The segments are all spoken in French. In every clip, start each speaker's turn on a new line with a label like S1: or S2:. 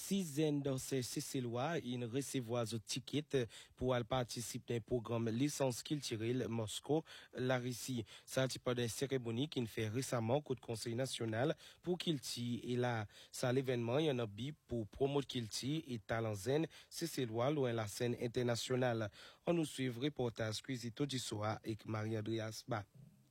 S1: 6 zen dans ces lois, ils recevoir un ticket pour participer au programme licence culturelle Moscou, la Russie. Ça, c'est pas une cérémonie qui fait récemment au Conseil national pour Kilti. Et là, ça l'événement, il y en a bi pour promouvoir Kilti et talent zen, c'est lois loin la scène internationale. On nous suit reportage Cuisito du soir avec Marie-Andréas Ba.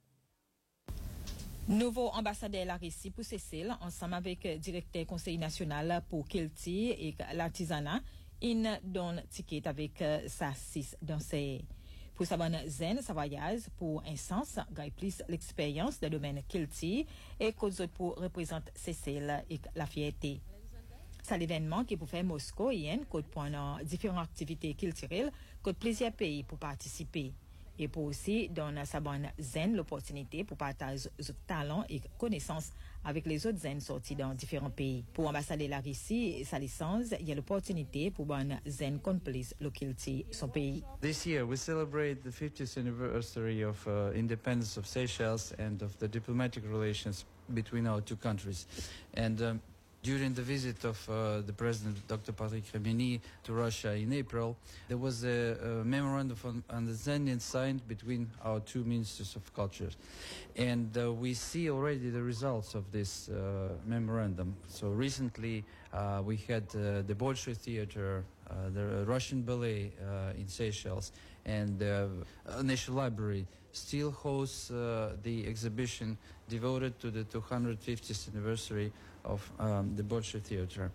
S2: Nouveau ambassadeur de la Russie pour Cécile, ensemble avec directeur conseil national pour Kilti et l'artisanat, il donne ticket avec sa 6 danseurs. Pour sa bonne zen, sa voyage pour un sens, gagne plus l'expérience de domaine Kilti et cause pour représenter Cécile et la fierté. C'est l'événement qui pour faire Moscou et pendant différentes activités culturelles, plusieurs pays pour participer. Et pour aussi donner sa bonne zen l'opportunité pour partager ses talents et connaissances avec les autres zen sortis dans différents pays. Pour ambassadeur la Russie et sa licence, il y a l'opportunité pour bonne zen complice localité son pays.
S3: This year we celebrate the 50th anniversary of independence of Seychelles and of the diplomatic relations between our two countries. And during the visit of the President, Dr. Patrick Khamenei, to Russia in April, there was a memorandum of understanding signed between our two ministers of culture. And we see already the results of this memorandum. So recently we had the Bolshoi Theater, the Russian Ballet in Seychelles, and the National Library still hosts the exhibition devoted to the 250th anniversary of the Bolshoi Theater.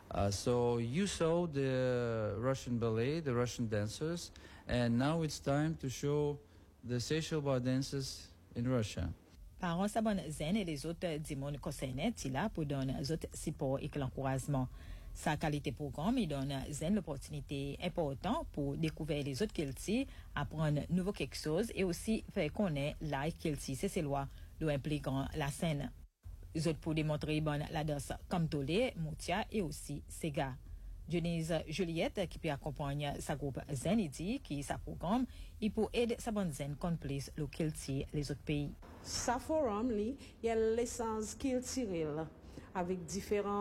S3: So you saw the Russian ballet, the Russian dancers, and now it's time to show the Seychelles bar dancers in Russia.
S2: Parents s'abonnent zen et les autres dimons concernés là pour donner aux autres support et l'encouragement. Sa qualité programme, il donne zen l'opportunité importante pour découvrir les autres Kilti, apprendre nouveau quelque chose et aussi faire connaître la Kilti, c'est lois, impliquant la scène. Les autres pour démontrer bonne la danse comme Tolé, Moutia et aussi Sega. Denise Juliette, qui peut accompagner sa groupe Zen, il dit qui sa programme, il peut aider sa bonne Zen complice le Kilti, les autres pays.
S4: Sa forum, il y a l'essence culturelle avec différents